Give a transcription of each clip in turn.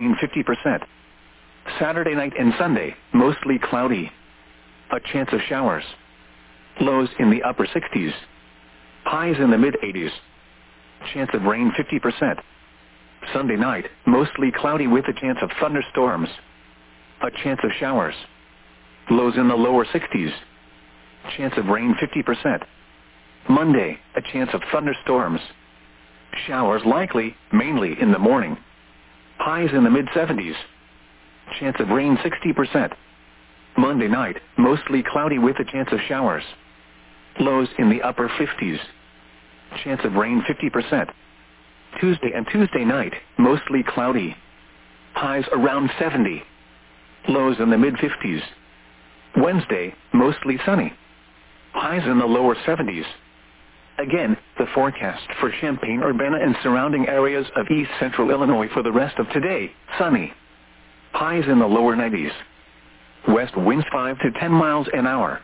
50%. Saturday night and Sunday, mostly cloudy. A chance of showers. Lows in the upper 60s. Highs in the mid-80s. Chance of rain 50%. Sunday night, mostly cloudy with a chance of thunderstorms. A chance of showers. Lows in the lower 60s. Chance of rain 50%. Monday, a chance of thunderstorms. Showers likely, mainly in the morning. Highs in the mid-70s. Chance of rain 60%. Monday night, mostly cloudy with a chance of showers. Lows in the upper 50s. Chance of rain 50%. Tuesday and Tuesday night, mostly cloudy. Highs around 70. Lows in the mid-50s. Wednesday, mostly sunny. Highs in the lower 70s. Again, the forecast for Champaign-Urbana and surrounding areas of east central Illinois for the rest of today, sunny. Highs in the lower 90s. West winds 5 to 10 miles an hour.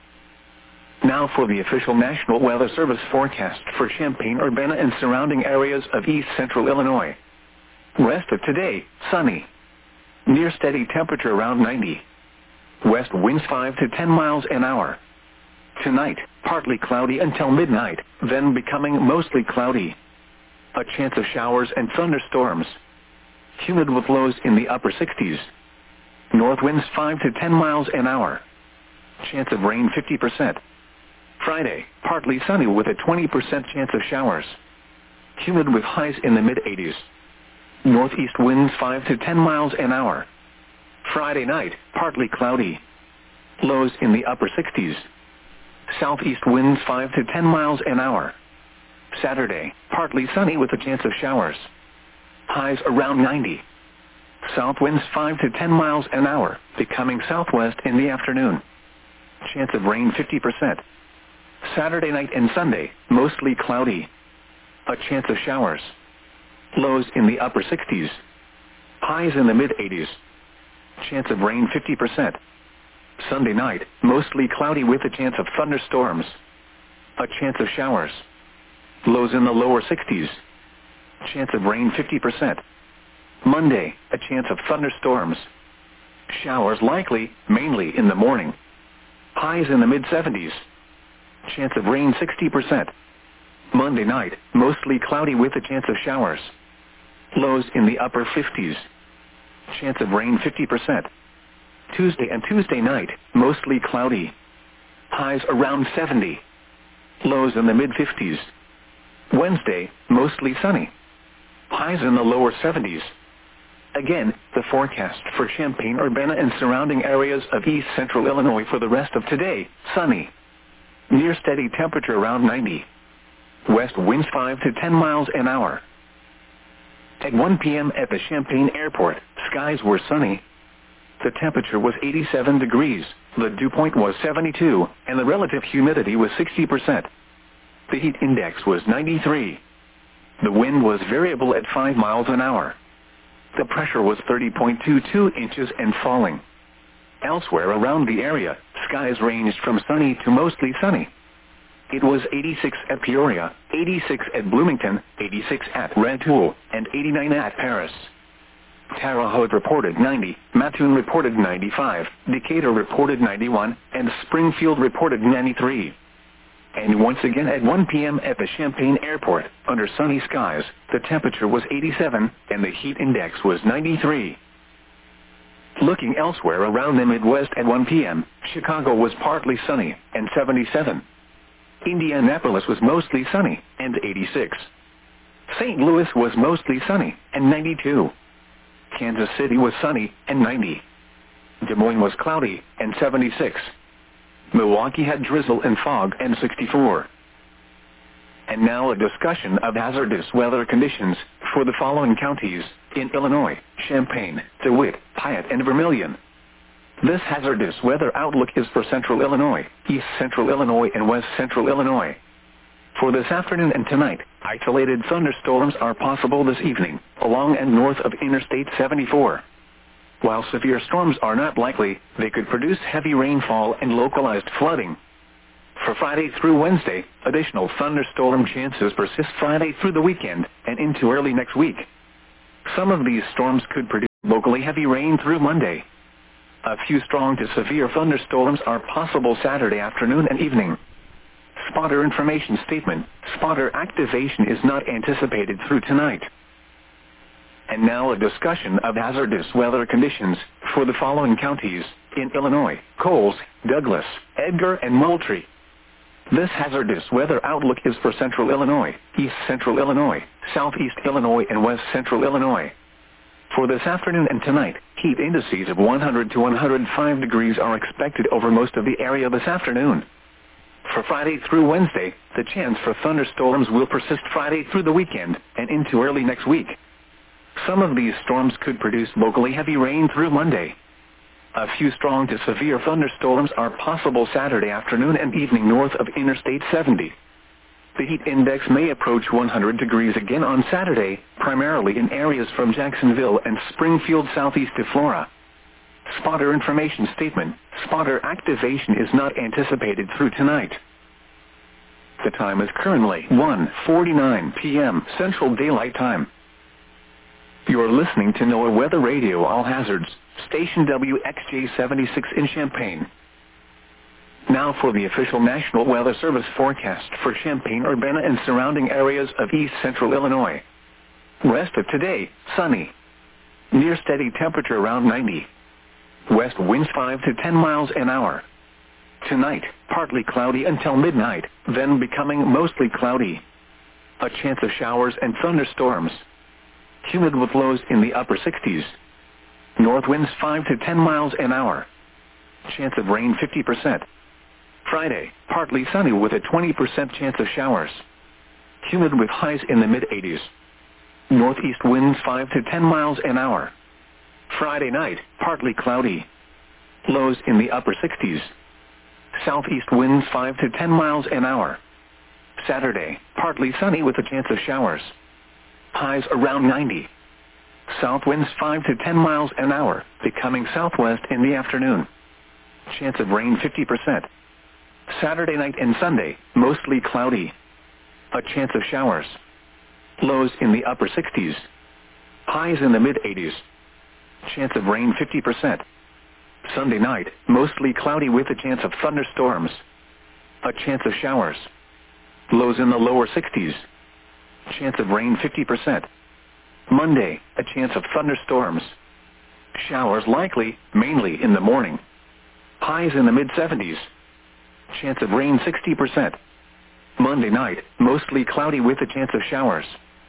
Now for the official National Weather Service forecast for Champaign-Urbana and surrounding areas of east central Illinois. Rest of today, sunny. Near steady temperature around 90. West winds 5 to 10 miles an hour. Tonight, partly cloudy until midnight, then becoming mostly cloudy. A chance of showers and thunderstorms. Humid with lows in the upper 60s. North winds 5 to 10 miles an hour. Chance of rain 50%. Friday, partly sunny with a 20% chance of showers. Humid with highs in the mid-80s. Northeast winds 5 to 10 miles an hour. Friday night, partly cloudy. Lows in the upper 60s. Southeast winds 5 to 10 miles an hour. Saturday, partly sunny with a chance of showers. Highs around 90. South winds 5 to 10 miles an hour, becoming southwest in the afternoon. Chance of rain 50%. Saturday night and Sunday, mostly cloudy. A chance of showers. Lows in the upper 60s. Highs in the mid-80s. Chance of rain 50%. Sunday night, mostly cloudy with a chance of thunderstorms. A chance of showers. Lows in the lower 60s. Chance of rain 50%. Monday, a chance of thunderstorms. Showers likely, mainly in the morning. Highs in the mid-70s. Chance of rain 60%. Monday night, mostly cloudy with a chance of showers. Lows in the upper 50s. Chance of rain 50%. Tuesday and Tuesday night, mostly cloudy. Highs around 70. Lows in the mid-50s. Wednesday, mostly sunny. Highs in the lower 70s. Again, the forecast for Champaign-Urbana and surrounding areas of east central Illinois for the rest of today, sunny. Near steady temperature around 90. West winds 5 to 10 miles an hour. At 1 p.m. at the Champaign Airport, skies were sunny. The temperature was 87 degrees, the dew point was 72, and the relative humidity was 60%. The heat index was 93. The wind was variable at 5 miles an hour. The pressure was 30.22 inches and falling. Elsewhere around the area, skies ranged from sunny to mostly sunny. It was 86 at Peoria, 86 at Bloomington, 86 at Rantoul, and 89 at Paris. Terre Haute reported 90, Mattoon reported 95, Decatur reported 91, and Springfield reported 93. And once again at 1 p.m. at the Champaign Airport, under sunny skies, the temperature was 87, and the heat index was 93. Looking elsewhere around the Midwest at 1 p.m., Chicago was partly sunny, and 77. Indianapolis was mostly sunny, and 86. St. Louis was mostly sunny, and 92. Kansas City was sunny, and 90. Des Moines was cloudy, and 76. Milwaukee had drizzle and fog, and 64. And now a discussion of hazardous weather conditions for the following counties in Illinois: Champaign, DeWitt, Piatt, and Vermilion. This hazardous weather outlook is for central Illinois, east central Illinois, and west central Illinois. For this afternoon and tonight, isolated thunderstorms are possible this evening, along and north of Interstate 74. While severe storms are not likely, they could produce heavy rainfall and localized flooding. For Friday through Wednesday, additional thunderstorm chances persist Friday through the weekend and into early next week. Some of these storms could produce locally heavy rain through Monday. A few strong to severe thunderstorms are possible Saturday afternoon and evening. Spotter information statement. Spotter activation is not anticipated through tonight. And now a discussion of hazardous weather conditions for the following counties in Illinois: Coles, Douglas, Edgar, and Moultrie. This hazardous weather outlook is for central Illinois, east central Illinois, southeast Illinois, and west central Illinois. For this afternoon and tonight, heat indices of 100 to 105 degrees are expected over most of the area this afternoon. For Friday through Wednesday, the chance for thunderstorms will persist Friday through the weekend and into early next week. Some of these storms could produce locally heavy rain through Monday. A few strong to severe thunderstorms are possible Saturday afternoon and evening north of Interstate 70. The heat index may approach 100 degrees again on Saturday, primarily in areas from Jacksonville and Springfield southeast to Flora. Spotter information statement. Spotter activation is not anticipated through tonight. The time is currently 1:49 p.m. Central Daylight Time. You are listening to NOAA Weather Radio All Hazards, station WXJ-76 in Champaign. Now for the official National Weather Service forecast for Champaign-Urbana and surrounding areas of east central Illinois. Rest of today, sunny. Near steady temperature around 90. West winds 5 to 10 miles an hour. Tonight, partly cloudy until midnight, then becoming mostly cloudy. A chance of showers and thunderstorms. Humid with lows in the upper 60s. North winds 5 to 10 miles an hour. Chance of rain 50%. Friday, partly sunny with a 20% chance of showers. Humid with highs in the mid-80s. Northeast winds 5 to 10 miles an hour. Friday night, partly cloudy. Lows in the upper 60s. Southeast winds 5 to 10 miles an hour. Saturday, partly sunny with a chance of showers. Highs around 90. South winds 5 to 10 miles an hour, becoming southwest in the afternoon. Chance of rain 50%. Saturday night and Sunday, mostly cloudy. A chance of showers. Lows in the upper 60s. Highs in the mid-80s. Chance of rain 50%. Sunday night, mostly cloudy with a chance of thunderstorms. A chance of showers. Lows in the lower 60s. Chance of rain 50%. Monday, a chance of thunderstorms. Showers likely, mainly in the morning. Highs in the mid-70s. Chance of rain 60%. Monday night, mostly cloudy with a chance of showers.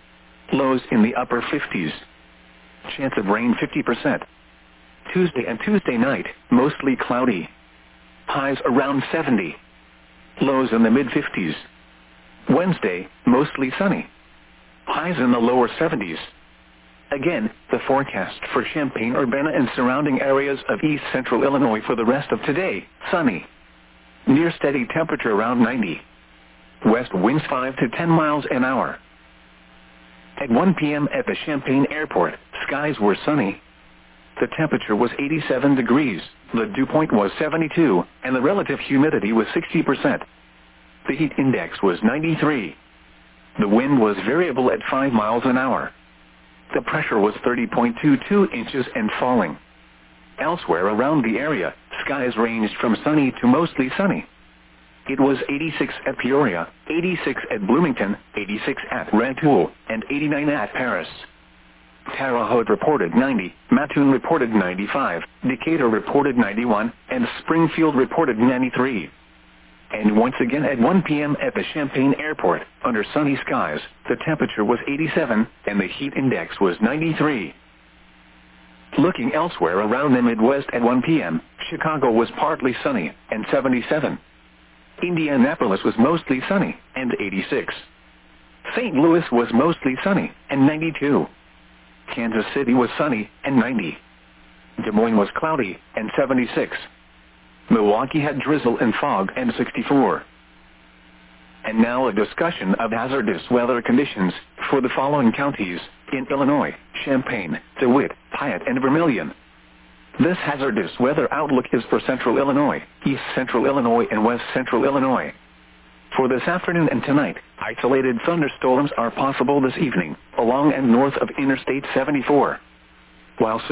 Lows in the upper 50s. Chance of rain 50%. Tuesday and Tuesday night, mostly cloudy. Highs around 70. Lows in the mid-50s. Wednesday, mostly sunny. Highs in the lower 70s. Again, the forecast for Champaign-Urbana and surrounding areas of east central Illinois for the rest of today: sunny. Near steady temperature around 90. West winds 5 to 10 miles an hour. At 1 p.m. at the Champaign Airport, skies were sunny. The temperature was 87 degrees, the dew point was 72, and the relative humidity was 60%. The heat index was 93. The wind was variable at 5 miles an hour. The pressure was 30.22 inches and falling. Elsewhere around the area, skies ranged from sunny to mostly sunny. It was 86 at Peoria, 86 at Bloomington, 86 at Rantoul, and 89 at Paris. Terre Haute reported 90, Mattoon reported 95, Decatur reported 91, and Springfield reported 93. And once again at 1 p.m. at the Champaign Airport, under sunny skies, the temperature was 87, and the heat index was 93. Looking elsewhere around the Midwest at 1 p.m., Chicago was partly sunny, and 77. Indianapolis was mostly sunny, and 86. St. Louis was mostly sunny, and 92. Kansas City was sunny, and 90. Des Moines was cloudy, and 76. Milwaukee had drizzle and fog, and 64. And now a discussion of hazardous weather conditions for the following counties in Illinois: Champaign, DeWitt, Piatt, and Vermilion. This hazardous weather outlook is for central Illinois, east central Illinois, and west central Illinois. For this afternoon and tonight, isolated thunderstorms are possible this evening, along and north of Interstate 74. While